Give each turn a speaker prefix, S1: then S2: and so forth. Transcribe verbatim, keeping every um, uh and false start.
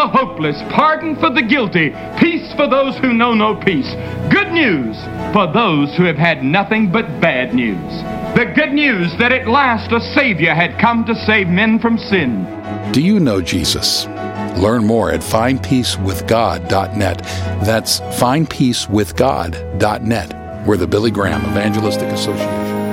S1: the hopeless, pardon for the guilty, peace for those who know no peace. Good news for those who have had nothing but bad news. The good news that at last a Savior had come to save men from sin.
S2: Do you know Jesus? Learn more at find peace with god dot net. That's find peace with god dot net. We're the Billy Graham Evangelistic Association.